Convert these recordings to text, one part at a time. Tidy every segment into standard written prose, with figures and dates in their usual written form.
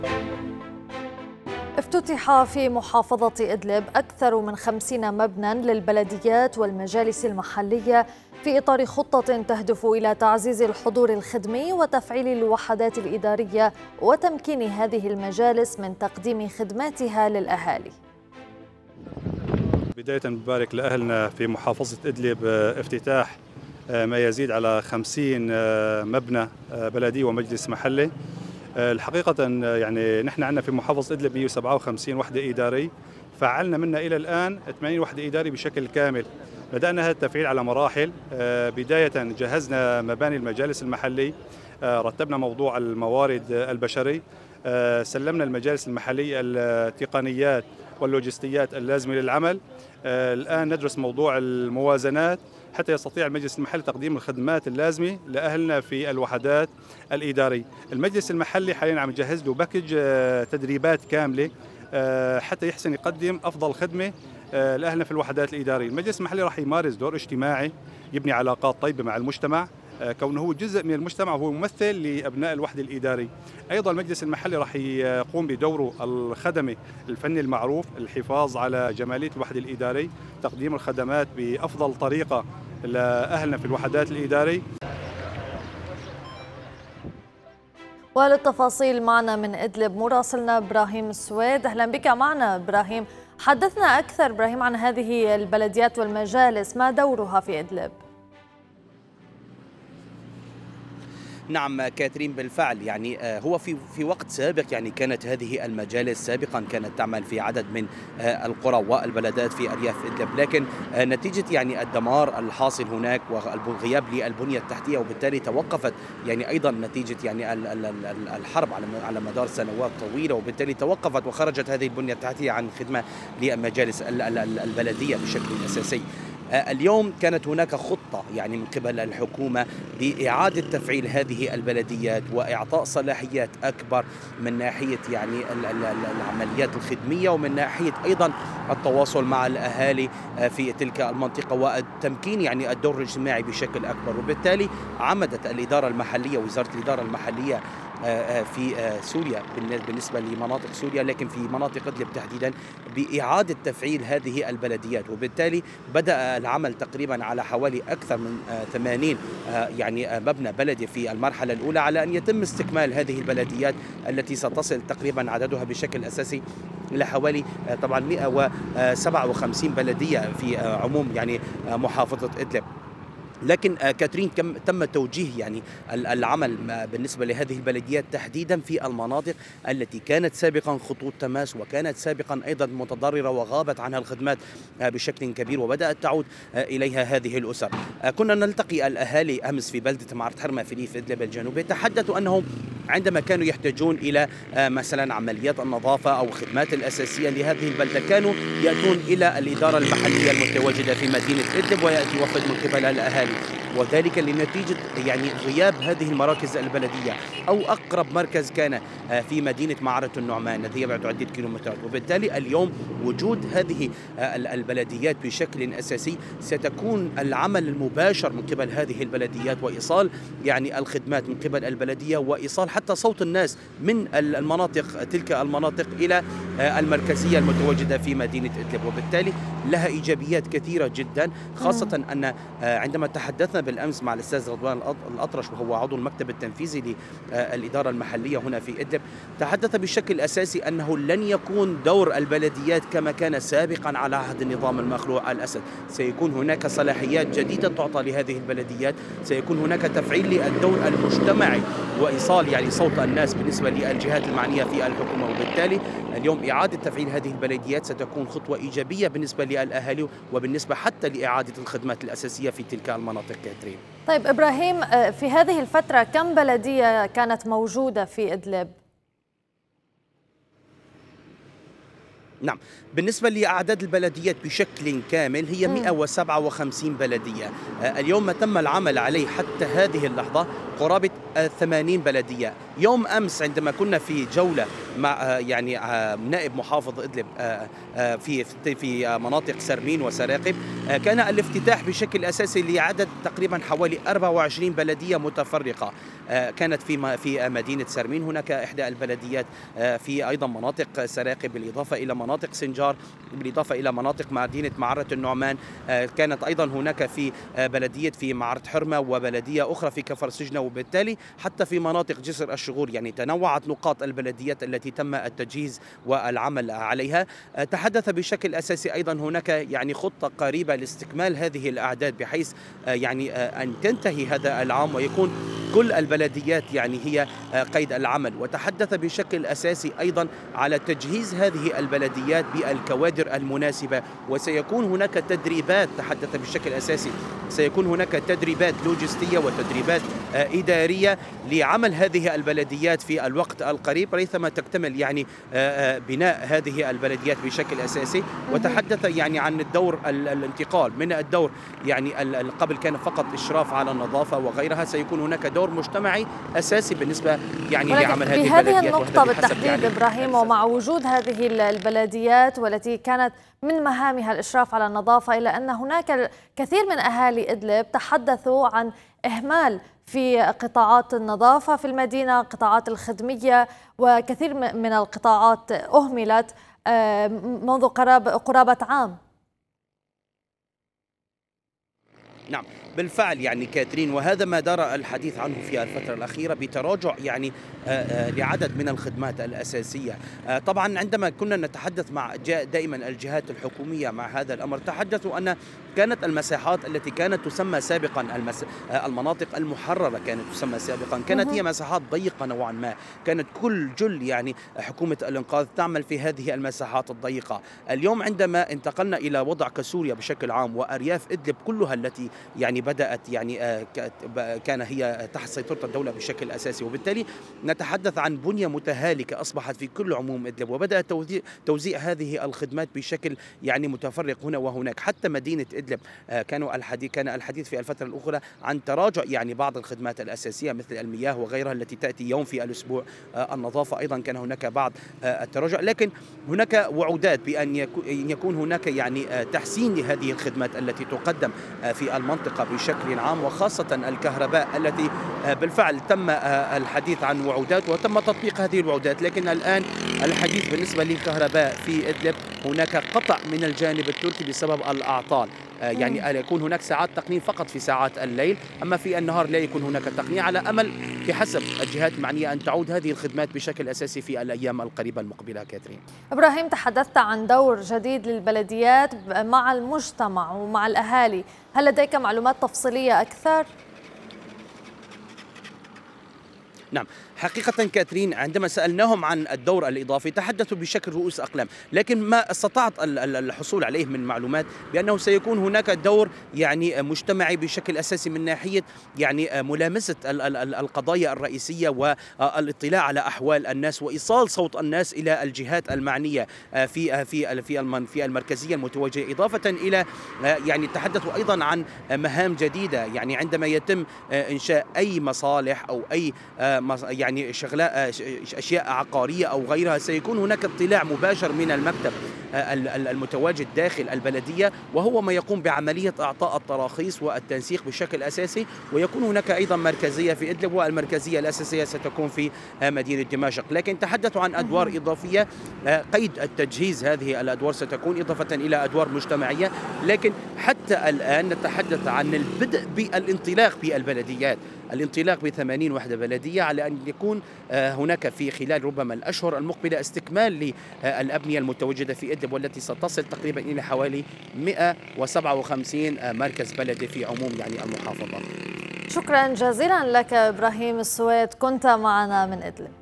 افتتح في محافظة إدلب أكثر من 50 مبنى للبلديات والمجالس المحلية في إطار خطة تهدف إلى تعزيز الحضور الخدمي وتفعيل الوحدات الإدارية وتمكين هذه المجالس من تقديم خدماتها للأهالي. بداية ببارك لأهلنا في محافظة إدلب افتتاح ما يزيد على 50 مبنى بلدي ومجلس محلي. الحقيقة يعني نحن عندنا في محافظة إدلب 157 وحدة إدارية، فعلنا منها إلى الآن 80 وحدة إدارية بشكل كامل. بدأنا هذا التفعيل على مراحل. بداية جهزنا مباني المجالس المحلية، رتبنا موضوع الموارد البشري، سلمنا المجالس المحلية التقنيات واللوجستيات اللازمة للعمل. الآن ندرس موضوع الموازنات حتى يستطيع المجلس المحلي تقديم الخدمات اللازمة لأهلنا في الوحدات الإدارية. المجلس المحلي حاليا عم يجهز له باكج تدريبات كاملة حتى يحسن يقدم أفضل خدمة لأهلنا في الوحدات الإدارية. المجلس المحلي راح يمارس دور اجتماعي، يبني علاقات طيبة مع المجتمع، كونه هو جزء من المجتمع وهو ممثل لأبناء الوحدة الإدارية. أيضا المجلس المحلي راح يقوم بدوره الخدمي الفني المعروف، الحفاظ على جمالية الوحدة الإدارية، تقديم الخدمات بأفضل طريقة لأهلنا في الوحدات الإدارية. وللتفاصيل معنا من إدلب مراسلنا إبراهيم السويد. أهلا بك معنا إبراهيم. حدثنا أكثر إبراهيم عن هذه البلديات والمجالس، ما دورها في إدلب؟ نعم كاترين، بالفعل يعني هو في وقت سابق يعني كانت هذه المجالس سابقا كانت تعمل في عدد من القرى والبلدات في أرياف إدلب، لكن نتيجة يعني الدمار الحاصل هناك والغياب للبنية التحتية، وبالتالي توقفت يعني أيضا نتيجة يعني الحرب على مدار سنوات طويلة، وبالتالي توقفت وخرجت هذه البنية التحتية عن خدمة للمجالس البلدية بشكل أساسي. اليوم كانت هناك خطة يعني من قبل الحكومة بإعادة تفعيل هذه البلديات وإعطاء صلاحيات أكبر من ناحية يعني العمليات الخدمية، ومن ناحية أيضا التواصل مع الأهالي في تلك المنطقة والتمكين يعني الدور الاجتماعي بشكل أكبر. وبالتالي عمدت الإدارة المحلية، وزارة الإدارة المحلية في سوريا بالنسبة لمناطق سوريا، لكن في مناطق إدلب تحديدا، بإعادة تفعيل هذه البلديات. وبالتالي بدأ العمل تقريبا على حوالي أكثر من 80 يعني مبنى بلدي في المرحلة الأولى، على أن يتم استكمال هذه البلديات التي ستصل تقريبا عددها بشكل أساسي إلى حوالي طبعا 157 بلدية في عموم يعني محافظة إدلب. لكن كاترين تم توجيه يعني العمل بالنسبة لهذه البلديات تحديدا في المناطق التي كانت سابقا خطوط تماس، وكانت سابقا أيضا متضررة وغابت عنها الخدمات بشكل كبير، وبدأت تعود إليها هذه الأسر. كنا نلتقي الأهالي أمس في بلدة معرض حرمة في ريف إدلب الجنوبي، تحدثوا أنهم عندما كانوا يحتاجون إلى مثلا عمليات النظافة أو خدمات الأساسية لهذه البلدة، كانوا يأتون إلى الإدارة المحلية المتواجدة في مدينة إدلب، ويأتي وفد من قبل الأهالي، وذلك لنتيجة يعني غياب هذه المراكز البلدية، أو أقرب مركز كان في مدينة معرة النعمان الذي يبعد عدة كيلومترات. وبالتالي اليوم وجود هذه البلديات بشكل أساسي ستكون العمل المباشر من قبل هذه البلديات، وإيصال يعني الخدمات من قبل البلدية، وإيصال حتى صوت الناس من المناطق تلك المناطق إلى المركزية المتواجدة في مدينة إدلب. وبالتالي لها إيجابيات كثيرة جدا، خاصة أن عندما تحدثنا بالأمس مع الأستاذ رضوان الأطرش وهو عضو المكتب التنفيذي للإدارة المحلية هنا في إدلب، تحدث بشكل أساسي أنه لن يكون دور البلديات كما كان سابقا على عهد النظام المخلوع الأسد. سيكون هناك صلاحيات جديدة تعطى لهذه البلديات، سيكون هناك تفعيل للدور المجتمعي وإيصال يعني صوت الناس بالنسبة للجهات المعنية في الحكومة. وبالتالي اليوم إعادة تفعيل هذه البلديات ستكون خطوة إيجابية بالنسبة للأهالي، وبالنسبة حتى لإعادة الخدمات الأساسية في تلك المناطق. كاترين. طيب إبراهيم، في هذه الفترة كم بلدية كانت موجودة في إدلب؟ نعم، بالنسبة لأعداد البلديات بشكل كامل هي 157 بلدية. اليوم ما تم العمل عليه حتى هذه اللحظة قرابة 80 بلدية. يوم أمس عندما كنا في جولة مع يعني نائب محافظ إدلب في مناطق سرمين وسراقب. كان الافتتاح بشكل أساسي لعدد تقريبا حوالي 24 بلدية متفرقة. كانت في مدينة سرمين، هناك إحدى البلديات، في أيضا مناطق سراقب، بالإضافة إلى مناطق سنجار، بالإضافة إلى مناطق مدينة معرة النعمان. كانت أيضا هناك في بلدية في معرة حرمة وبلدية أخرى في كفر سجنة، وبالتالي حتى في مناطق جسر الشغور يعني تنوعت نقاط البلديات التي تم التجهيز والعمل عليها. تحدث بشكل أساسي أيضا هناك يعني خطة قريبة لاستكمال هذه الأعداد بحيث يعني أن تنتهي هذا العام ويكون كل البلديات يعني هي قيد العمل. وتحدث بشكل أساسي أيضا على تجهيز هذه البلديات بالكوادر المناسبة، وسيكون هناك تدريبات، تحدث بشكل أساسي سيكون هناك تدريبات لوجستية وتدريبات إدارية لعمل هذه البلديات في الوقت القريب ريثما تكتمل يعني بناء هذه البلديات بشكل أساسي. وتحدث يعني عن الدور الانتقال من الدور يعني قبل كان فقط إشراف على النظافة وغيرها، سيكون هناك دور مجتمعي أساسي بالنسبة يعني لعمل هذه البلديات. بهذه النقطة بالتحديد يعني إبراهيم، ومع وجود هذه البلديات والتي كانت من مهامها الإشراف على النظافة، إلا أن هناك كثير من أهالي إدلب تحدثوا عن إهمال في قطاعات النظافة في المدينة، قطاعات الخدمية، وكثير من القطاعات أهملت منذ قرابة عام. نعم بالفعل يعني كاترين، وهذا ما دار الحديث عنه في الفترة الأخيرة بتراجع يعني لعدد من الخدمات الأساسية. طبعا عندما كنا نتحدث مع دائما الجهات الحكومية مع هذا الأمر، تحدثوا أن كانت المساحات التي كانت تسمى سابقا المناطق المحررة كانت تسمى سابقا، كانت هي مساحات ضيقة نوعا ما، كانت كل جل يعني حكومة الإنقاذ تعمل في هذه المساحات الضيقة. اليوم عندما انتقلنا إلى وضع كسوريا بشكل عام وأرياف إدلب كلها التي يعني بدأت يعني كان هي تحت سيطرة الدولة بشكل أساسي، وبالتالي نتحدث عن بنية متهالكة أصبحت في كل عموم إدلب، وبدأ توزيع هذه الخدمات بشكل يعني متفرق هنا وهناك. حتى مدينة إدلب كان الحديث في الفترة الأخرى عن تراجع يعني بعض الخدمات الأساسية مثل المياه وغيرها التي تأتي يوم في الأسبوع. النظافة أيضا كان هناك بعض التراجع، لكن هناك وعودات بأن يكون هناك يعني تحسين لهذه الخدمات التي تقدم في المنطقة بشكل عام، وخاصة الكهرباء التي بالفعل تم الحديث عن وعودات وتم تطبيق هذه الوعودات. لكن الآن الحديث بالنسبة للكهرباء في إدلب هناك قطع من الجانب التركي بسبب الأعطال، يعني يكون هناك ساعات تقنين فقط في ساعات الليل، أما في النهار لا يكون هناك تقنين، على أمل بحسب الجهات المعنية أن تعود هذه الخدمات بشكل أساسي في الأيام القريبة المقبلة. كاترين إبراهيم، تحدثت عن دور جديد للبلديات مع المجتمع ومع الأهالي، هل لديك معلومات تفصيلية أكثر؟ نعم حقيقة كاترين، عندما سألناهم عن الدور الإضافي تحدثوا بشكل رؤوس أقلام، لكن ما استطعت الحصول عليه من معلومات بأنه سيكون هناك دور يعني مجتمعي بشكل أساسي من ناحية يعني ملامسة القضايا الرئيسية والاطلاع على أحوال الناس وإيصال صوت الناس إلى الجهات المعنية في المركزية المتوجهة، إضافة إلى يعني تحدثوا أيضا عن مهام جديدة. يعني عندما يتم إنشاء أي مصالح أو أي يعني أشياء عقارية أو غيرها، سيكون هناك اطلاع مباشر من المكتب المتواجد داخل البلدية، وهو ما يقوم بعملية إعطاء التراخيص والتنسيق بشكل أساسي. ويكون هناك أيضا مركزية في إدلب، والمركزية الأساسية ستكون في مدينة دمشق. لكن تحدثوا عن أدوار إضافية، قيد التجهيز هذه الأدوار ستكون إضافة إلى أدوار مجتمعية. لكن حتى الآن نتحدث عن البدء بالانطلاق بالبلديات، الانطلاق ب80 وحدة بلدية، على أن يكون هناك في خلال ربما الأشهر المقبلة استكمال للأبنية المتواجدة في إدلب، والتي ستصل تقريبا إلى حوالي 157 مركز بلدي في عموم يعني المحافظة. شكرا جزيلا لك إبراهيم السويد، كنت معنا من إدلب.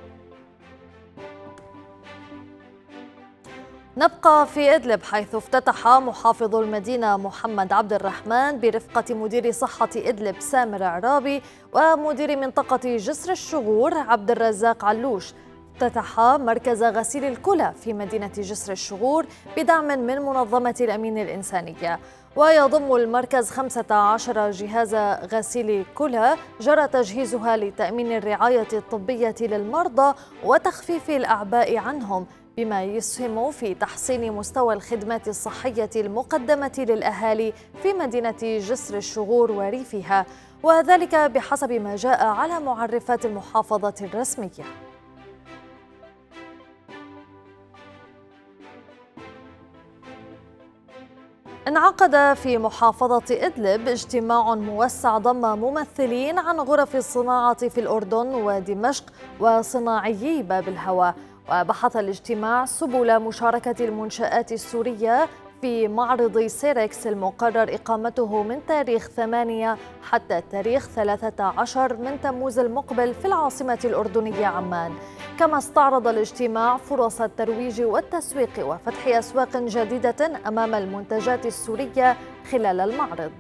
نبقى في إدلب، حيث افتتح محافظ المدينة محمد عبد الرحمن برفقة مدير صحة إدلب سامر عرابي ومدير منطقة جسر الشغور عبد الرزاق علوش افتتح مركز غسيل الكلى في مدينة جسر الشغور بدعم من منظمة الأمين الإنسانية. ويضم المركز 15 جهاز غسيل كلى جرى تجهيزها لتأمين الرعاية الطبية للمرضى وتخفيف الأعباء عنهم، بما يسهم في تحسين مستوى الخدمات الصحية المقدمة للأهالي في مدينة جسر الشغور وريفها، وذلك بحسب ما جاء على معرفات المحافظة الرسمية. انعقد في محافظة إدلب اجتماع موسع ضم ممثلين عن غرف الصناعة في الأردن ودمشق وصناعيي باب الهوى. وبحث الاجتماع سبل مشاركة المنشآت السورية في معرض سيركس المقرر إقامته من تاريخ 8 حتى تاريخ 13 من تموز المقبل في العاصمة الأردنية عمان. كما استعرض الاجتماع فرص الترويج والتسويق وفتح أسواق جديدة أمام المنتجات السورية خلال المعرض.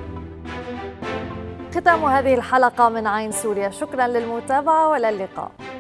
ختام هذه الحلقة من عين سوريا، شكرا للمتابعة والى اللقاء.